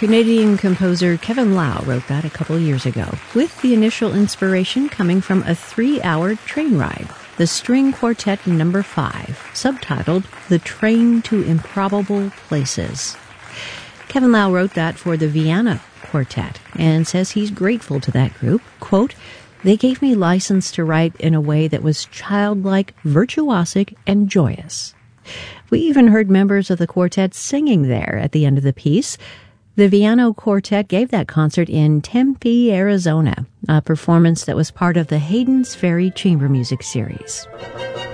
Canadian composer Kevin Lau wrote that a couple years ago, with the initial inspiration coming from a 3-hour train ride. The String Quartet No. 5, subtitled The Train to Improbable Places. Kevin Lau wrote that for the Vienna Quartet and says he's grateful to that group. Quote, "They gave me license to write in a way that was childlike, virtuosic, and joyous." We even heard members of the quartet singing there at the end of the piece. The Vienna Quartet gave that concert in Tempe, Arizona, a performance that was part of the Hayden's Ferry Chamber Music Series.